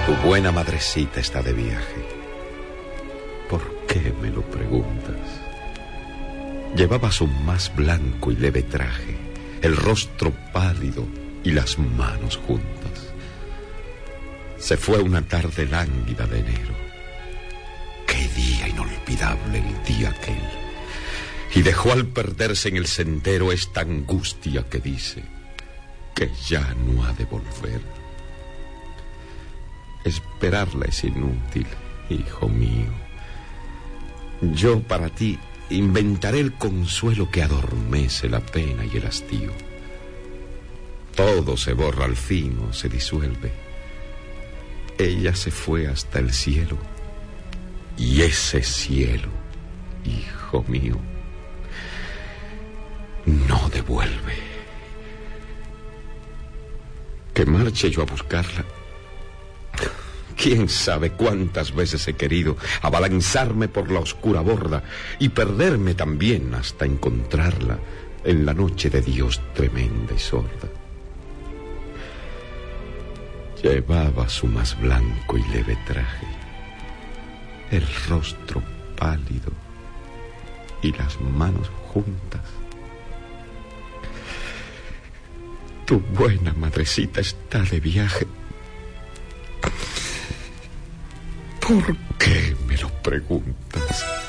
Tu buena madrecita está de viaje. ¿Por qué me lo preguntas? Llevaba su más blanco y leve traje, el rostro pálido y las manos juntas. Se fue una tarde lánguida de enero. Qué día inolvidable el día aquel. Y dejó al perderse en el sendero esta angustia que dice que ya no ha de volver. Esperarla es inútil, hijo mío. Yo para ti inventaré el consuelo que adormece la pena y el hastío. Todo se borra al fin o se disuelve. Ella se fue hasta el cielo, y ese cielo, hijo mío, no devuelve. Que marche yo a buscarla. Quién sabe cuántas veces he querido abalanzarme por la oscura borda y perderme también hasta encontrarla en la noche de Dios tremenda y sorda. Llevaba su más blanco y leve traje, el rostro pálido y las manos juntas. Tu buena madrecita está de viaje. ¿Por qué me lo preguntas?